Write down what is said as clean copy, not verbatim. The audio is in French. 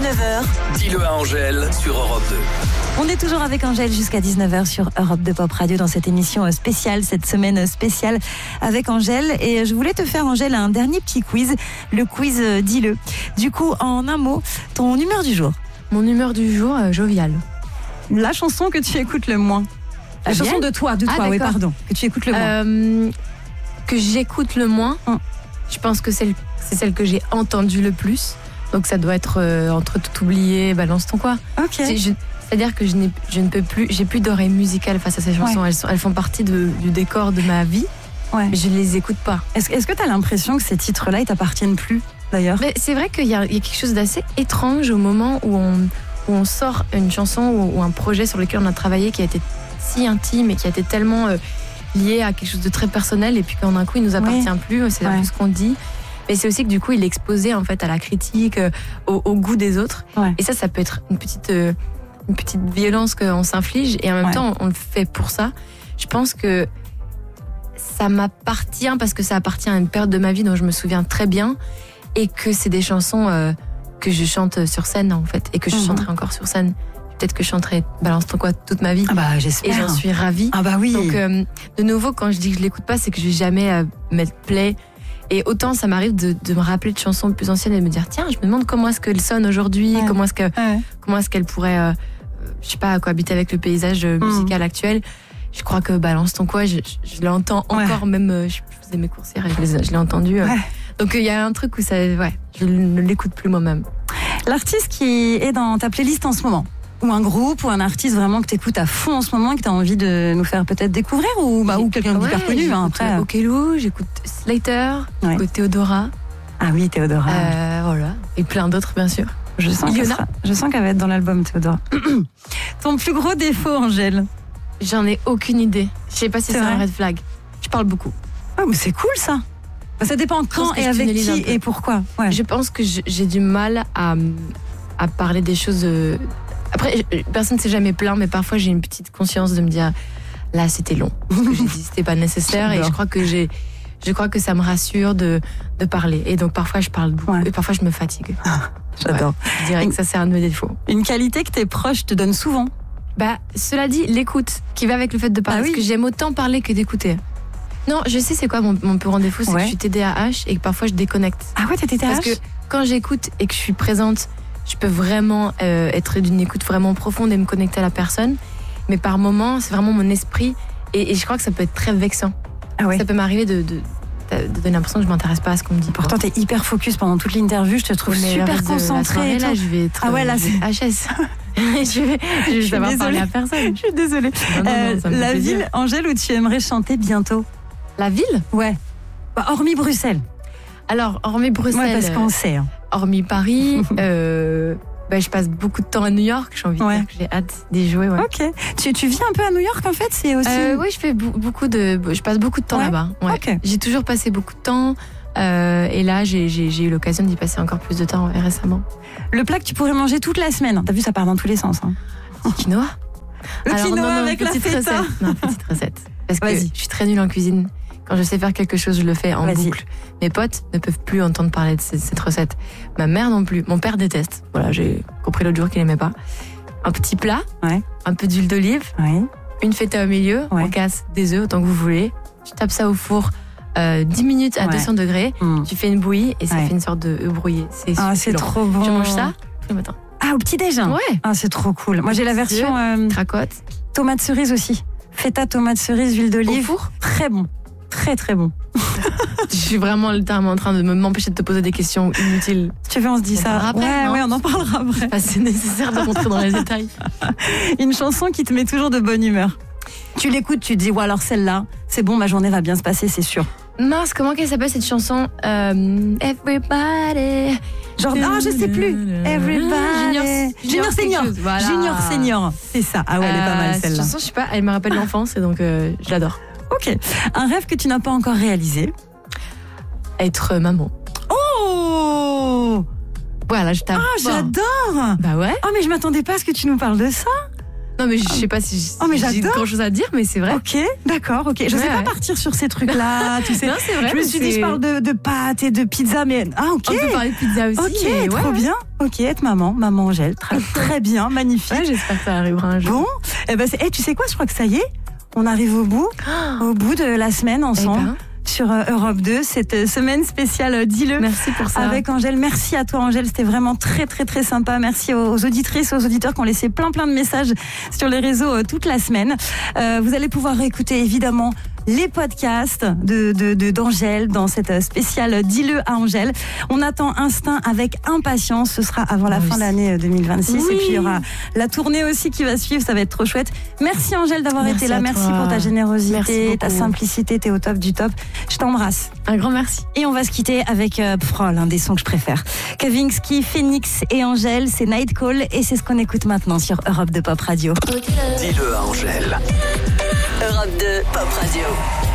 19h. Dis-le à Angèle sur Europe 2. On est toujours avec Angèle jusqu'à 19h sur Europe 2 Pop Radio dans cette émission spéciale, cette semaine spéciale avec Angèle. Et je voulais te faire, Angèle, un dernier petit quiz, le quiz Dis-le. Du coup, en un mot, ton humeur du jour. Mon humeur du jour, joviale. La chanson que tu écoutes le moins. La chanson de toi, oui, pardon. Que tu écoutes le moins. Que j'écoute le moins, je pense que c'est celle que j'ai entendue le plus. Donc ça doit être Entre tout oublier, Balance ton quoi. Ok. C'est-à-dire que je ne peux plus, j'ai plus d'oreilles musicales face à ces chansons. Ouais. Elles font partie du décor de ma vie, mais je ne les écoute pas. Est-ce que tu as l'impression que ces titres-là, ils t'appartiennent plus, d'ailleurs ? Mais c'est vrai qu'il y a quelque chose d'assez étrange au moment où on sort une chanson ou un projet sur lequel on a travaillé qui a été si intime et qui a été tellement lié à quelque chose de très personnel, et puis quand d'un coup, il ne nous appartient plus, c'est un peu ce qu'on dit. Mais c'est aussi que du coup, il est exposé en fait à la critique, au goût des autres. Ouais. Et ça peut être une petite violence qu'on s'inflige, et en même temps, on le fait pour ça. Je pense que ça m'appartient parce que ça appartient à une période de ma vie dont je me souviens très bien, et que c'est des chansons que je chante sur scène en fait, et que je chanterai encore sur scène. Peut-être que je chanterai Balance ton quoi toute ma vie. Ah bah j'espère. Et j'en suis ravie. Ah bah oui. Donc de nouveau, quand je dis que je l'écoute pas, c'est que je vais jamais mettre play. Et autant ça m'arrive de me rappeler de chansons plus anciennes et de me dire tiens, je me demande comment est-ce qu'elle sonne aujourd'hui, comment est-ce qu'elle pourrait je sais pas, cohabiter avec le paysage musical actuel. Je crois que Balance ton quoi, je l'entends encore, même je faisais mes courses hier et je l'ai entendu. Donc il y a un truc où ça, je ne l'écoute plus moi-même. L'artiste qui est dans ta playlist en ce moment, ou un groupe, ou un artiste vraiment que tu écoutes à fond en ce moment, que tu as envie de nous faire peut-être découvrir, ou quelqu'un d'hyper connu. Après. Okello, j'écoute Slater, j'écoute Théodora. Ah oui, Théodora. Voilà. Et plein d'autres, bien sûr. Je sens qu'elle va être dans l'album, Théodora. Ton plus gros défaut, Angèle? J'en ai aucune idée. Je sais pas si c'est un red flag. Je parle beaucoup. Ah, mais c'est cool ça. Ça dépend quand et avec qui et pourquoi. Ouais. Je pense que j'ai du mal à parler des choses. Après, personne ne s'est jamais plaint, mais parfois j'ai une petite conscience de me dire là, c'était long. Ce que j'ai dit, c'était pas nécessaire, et je crois que ça me rassure de parler. Et donc parfois je parle beaucoup, et parfois je me fatigue. J'adore. Je dirais que ça, c'est un de mes défauts. Une qualité que tes proches te donnent souvent? Cela dit, l'écoute, qui va avec le fait de parler. Parce que j'aime autant parler que d'écouter. Non, je sais c'est quoi mon plus grand défaut, c'est que je suis TDAH et que parfois je déconnecte. Ah ouais, t'es TDAH? Parce que quand j'écoute et que je suis présente, je peux vraiment être d'une écoute vraiment profonde et me connecter à la personne. Mais par moments, c'est vraiment mon esprit, et je crois que ça peut être très vexant. Ah ouais. Ça peut m'arriver de donner l'impression que je m'intéresse pas à ce qu'on me dit. Pourtant, t'es hyper focus pendant toute l'interview, je te trouve super concentrée. Là, je vais être HS. je vais savoir parler à personne. Je suis désolée. Non, la ville, Angèle, où tu aimerais chanter bientôt? La ville? Ouais. Hormis Bruxelles. Alors, hormis Bruxelles. Ouais, parce qu'on sait. Hormis Paris, je passe beaucoup de temps à New York. J'ai envie de dire que j'ai hâte d'y jouer. Ouais. Ok. Tu vis un peu à New York en fait, c'est aussi. Oui, je passe beaucoup de temps là-bas. Ouais. Okay. J'ai toujours passé beaucoup de temps. Et là, j'ai eu l'occasion d'y passer encore plus de temps récemment. Le plat que tu pourrais manger toute la semaine. T'as vu, ça part dans tous les sens. Le quinoa. Quinoa avec la feta. Non, petite recette. Parce que je suis très nulle en cuisine. Quand je sais faire quelque chose, je le fais en boucle. Mes potes ne peuvent plus entendre parler de cette recette. Ma mère non plus. Mon père déteste. Voilà, j'ai compris l'autre jour qu'il n'aimait pas. Un petit plat, un peu d'huile d'olive, une feta au milieu, on casse des œufs autant que vous voulez. Tu tapes ça au four 10 minutes à 200 degrés. Tu fais une bouillie et ça fait une sorte de œuf brouillé. C'est trop bon. Je mange ça le matin. Ah, au petit-déj? Ouais. Ah, c'est trop cool. Moi, j'ai la version cracotte. Tomate cerise aussi. Feta, tomate cerise, huile d'olive. Au four? Très bon. Très très bon. Je suis vraiment littéralement en train de m'empêcher de te poser des questions inutiles. Tu veux, on se dit ça après? Ouais, on en parlera après. C'est nécessaire de rentrer dans les détails. Une chanson qui te met toujours de bonne humeur. Tu l'écoutes, tu te dis, alors celle-là, c'est bon, ma journée va bien se passer, c'est sûr. Mince, comment qu'elle s'appelle cette chanson? Everybody. Genre, je sais plus. Everybody. Junior Senior. Voilà. Junior Senior. C'est ça. Ah ouais, elle est pas mal celle-là. Cette chanson, je sais pas, elle me rappelle l'enfance, et donc je l'adore. Ok. Un rêve que tu n'as pas encore réalisé? Être maman. Oh! Voilà, je t'avoue. Ah, j'adore! Bah ouais. Oh, mais je m'attendais pas à ce que tu nous parles de ça. Non, mais je sais pas si mais j'ai j'adore. grand chose à dire, mais c'est vrai. Ok, d'accord, ok. Je sais pas partir sur ces trucs-là, tu sais. Non, c'est vrai. Je me suis dit, je parle de pâtes et de pizza, mais ok. On peut parler de pizza aussi. Ok, mais trop bien. Ok, être maman Angèle, très bien, magnifique. Ouais, j'espère que ça arrivera un jour. Bon, tu sais quoi, je crois que ça y est, on arrive au bout de la semaine ensemble. Sur Europe 2, cette semaine spéciale Dis-le. Merci pour ça. Avec Angèle. Merci à toi Angèle, c'était vraiment très très très sympa. Merci aux auditrices, aux auditeurs qui ont laissé plein de messages sur les réseaux toute la semaine. Vous allez pouvoir écouter évidemment les podcasts d'Angèle dans cette spéciale Dis-le à Angèle. On attend Instinct avec impatience. Ce sera avant la fin de l'année 2026. Et puis il y aura la tournée aussi qui va suivre. Ça va être trop chouette. Merci Angèle d'avoir été là. Merci pour ta générosité, ta simplicité. T'es au top du top. Je t'embrasse. Un grand merci. Et on va se quitter avec l'un des sons que je préfère. Kavinsky, Phoenix et Angèle. C'est Night Call et c'est ce qu'on écoute maintenant sur Europe 2 Pop Radio. Dis-le à Angèle. Europe 2 Pop Radio.